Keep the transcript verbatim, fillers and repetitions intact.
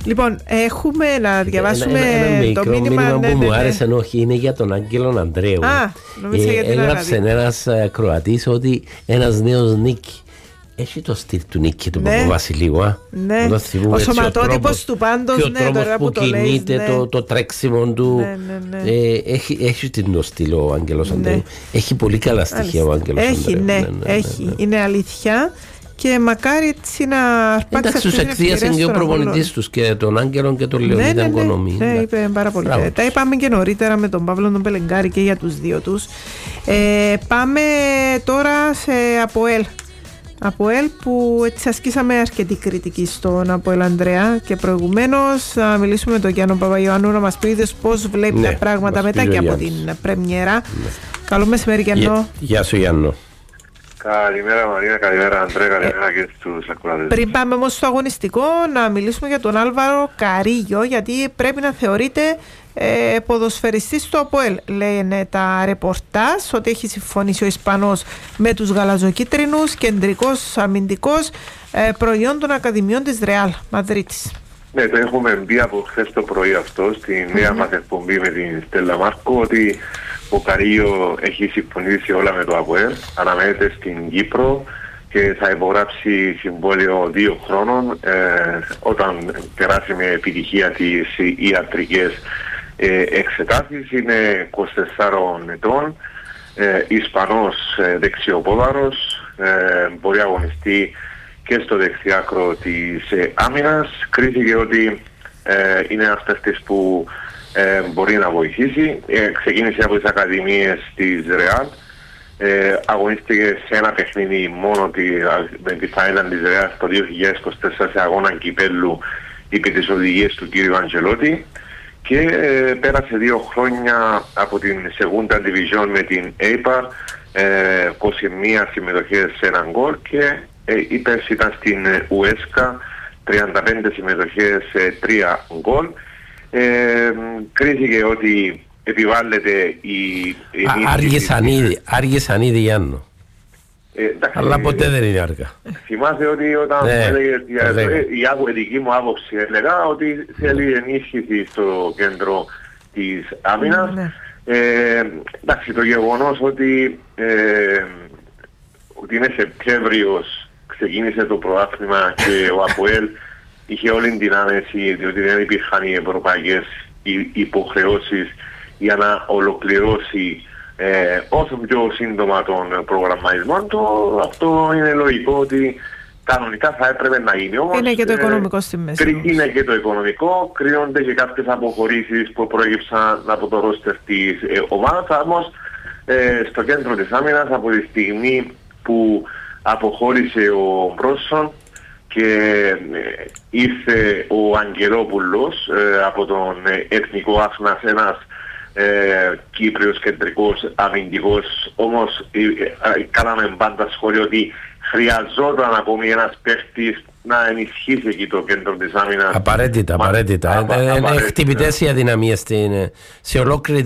Λοιπόν, έχουμε να διαβάσουμε ένα, ένα, ένα το μικρό μήνυμα, μήνυμα ναι, που ναι, μου ναι. άρεσε, όχι, είναι για τον Άγγελο Ανδρέου. Α, νομίζω ε, για την έγραψε ένας Κροατής ότι ένας νέος Νίκη. Έχει το στυλ του Νίκη του Ναι. Παπαβασιλείου. Α. Ναι. Το θυμούμε Ο έτσι, σωματότυπος τρόπος- του πάντως, και ο ναι, τρόπος τώρα που που το λέεις, κινείται, ναι. το, το τρέξιμο του. Ναι, ναι, ναι. Ε, έχει, έχει την το στυλ ο Άγγελος Ναι. Ανδρέου. Έχει πολύ καλά στοιχεία ο Άγγελος Έχει, Ανδρέου. ναι, έχει. Είναι αλήθεια. Και μακάρι έτσι να αρπάξει Εντάξει, αυτή τους την εκθίασε ευκαιρία και ο στον προπονητής Απόλλωνα. τους και τον Άγγελο και τον Ναι, Λεωνίδα ναι, ναι, Οικονομή. ναι, είπε πάρα πολύ. Μπράβο Ε, Τα τους. είπαμε και νωρίτερα με τον Παύλο τον Πελεγκάρη και για τους δύο τους. Ε, πάμε τώρα σε ΑΠΟΕΛ. ΑΠΟΕΛ που έτσι ασκήσαμε αρκετή κριτική στον ΑΠΟΕΛ Ανδρέα και προηγουμένως να μιλήσουμε με τον Γιάννο Παπαϊωάννου να μας πει είδες πώς βλέπει Ναι, τα πράγματα μας μετά πει και ο από Γιάννης. την πρεμιέρα. Καλό μεσημέρι Γιάννο. Γεια- Γεια σου Γιάννο. Καλημέρα Μαρίνα, καλημέρα Αντρέ, καλημέρα και στους ακροατές. Πριν πάμε όμως στο αγωνιστικό, να μιλήσουμε για τον Άλβαρο Καρίγιο, γιατί πρέπει να θεωρείται ε, ποδοσφαιριστής του ΑΠΟΕΛ. Λένε τα ρεπορτάζ ότι έχει συμφωνήσει ο Ισπανός με τους γαλαζοκίτρινους, κεντρικός αμυντικός, ε, προϊόν των Ακαδημιών της Ρεάλ Μαδρίτης. Ναι, το έχουμε μπει από χθες το πρωί αυτό στη νέα μας εκπομπή με την Στέλλα Μάρκο ότι ο Καρίγιο έχει συμφωνήσει όλα με το ΑΠΟΕΛ, αναμένεται στην Κύπρο και θα υπογράψει συμβόλαιο δύο χρόνων ε, όταν περάσει με επιτυχία τις ιατρικές ε, εξετάσεις. Είναι είκοσι τεσσάρων ετών, ε, Ισπανός ε, δεξιοπόδαρος, ε, μπορεί να αγωνιστεί και στο δεξιάκρο της ε, άμυνας. Κρίθηκε ότι ε, είναι ένας παίκτης που ε, μπορεί να βοηθήσει. Ε, ξεκίνησε από τις ακαδημίες της Ρεάλ. Ε, αγωνίστηκε σε ένα παιχνίδι μόνο τη, με τη φάιναλ της Ρεάλ το δύο χιλιάδες είκοσι τέσσερα σε αγώνα κυπέλλου υπό τις οδηγίες του κύριου Αντζελότη και ε, πέρασε δύο χρόνια από την Segunda Division με την έιπαρ, ε, είκοσι μία συμμετοχές σε έναν γκολ και ε, η πέρσι ήταν στην Ουέσκα, τριάντα πέντε συμμετοχές σε τρία γκολ. Ε, κρίθηκε ότι επιβάλλεται η... η Α, Άργησαν ήδη, άργησαν ήδη Γιάννο. Ε, εντάξει, Αλλά ποτέ δεν είναι αργά. θυμάσαι ότι όταν Ναι, έλεγε το λέγα. η άκου- η δική μου άποψη έλεγα ότι θέλει ενίσχυση στο κέντρο της άμυνας. Ναι. Ε, εντάξει, το γεγονός ότι, ε, ότι είναι Σεπτέμβριος, ξεκίνησε το προάθλημα και ο ΑΠΟΕΛ είχε όλη την άμεση διότι δεν υπήρχαν οι ευρωπαϊκές οι- υποχρεώσεις για να ολοκληρώσει ε, όσο πιο σύντομα τον προγραμματισμό του. Αυτό είναι λογικό ότι κανονικά θα έπρεπε να γίνει. Όμως, Είναι και το ε, οικονομικό στη μέση. κρι- όμως. είναι και το οικονομικό, κρίνονται και κάποιες αποχωρήσεις που προέκυψαν από το ρόστερ της ε, ομάδας. Όμως ε, στο κέντρο της άμυνας από τη στιγμή που αποχώρησε ο Μπρόσον και ε, ήρθε ο Αγγελόπουλος ε, από τον ε, Εθνικό Άθνας, ένας ε, Κύπριος κεντρικός αμυντικός, όμως ε, ε, κάναμε πάντα σχόλιο ότι χρειαζόταν ακόμη ένας παίχτης να ενισχύσει εκεί το κέντρο της άμυνας. Απαραίτητα, Μα- απαραίτητα. απα- Είναι απαραίτητα. χτυπητές οι αδυναμίες στην- σε ολόκληρη